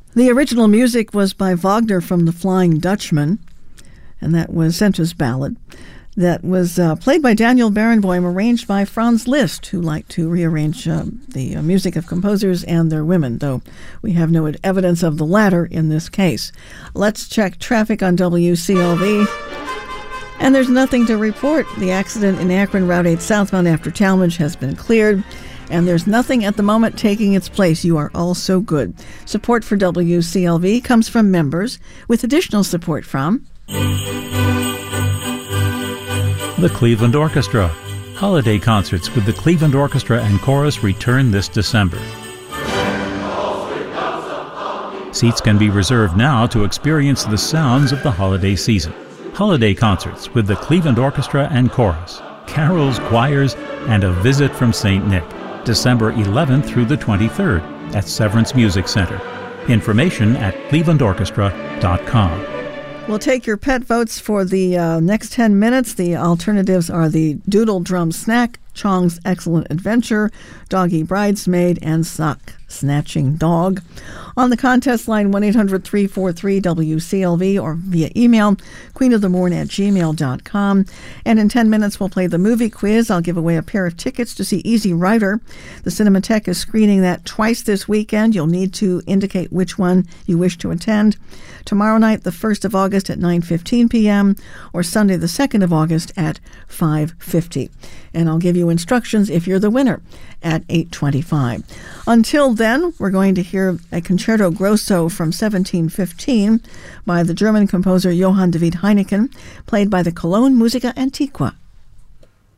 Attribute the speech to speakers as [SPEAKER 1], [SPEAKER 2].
[SPEAKER 1] The original music was by Wagner from The Flying Dutchman, and that was Sentra's Ballad. That was played by Daniel Barenboim, arranged by Franz Liszt, who liked to rearrange the music of composers and their women, though we have no evidence of the latter in this case. Let's check traffic on WCLV. And there's nothing to report. The accident in Akron, Route 8 southbound after Talmadge has been cleared, and there's nothing at the moment taking its place. You are all so good. Support for WCLV comes from members, with additional support from
[SPEAKER 2] the Cleveland Orchestra. Holiday concerts with the Cleveland Orchestra and Chorus return this December. Seats can be reserved now to experience the sounds of the holiday season. Holiday concerts with the Cleveland Orchestra and Chorus, carols, choirs, and a visit from St. Nick, December 11th through the 23rd at Severance Music Center. Information at clevelandorchestra.com. We'll take your pet votes for the next 10 minutes. The alternatives are the Doodle Drum Snack, Chong's Excellent Adventure, Doggy Bridesmaid, and Sock Snatching Dog. On the contest line, 1-800-343-WCLV, or via email, queenofthemorn@gmail.com. And in 10 minutes, we'll play the movie quiz. I'll give away a pair of tickets to see Easy Rider. The Cinematheque is screening that twice this weekend. You'll need to indicate which one you wish to attend. Tomorrow night, the 1st of August at 9:15 p.m., or Sunday, the 2nd of August at 5:50. And I'll give you instructions if you're the winner at 8:25. Until then, we're going to hear a Concerto Grosso from 1715 by the German composer Johann David Heineken, played by the Cologne Musica Antiqua.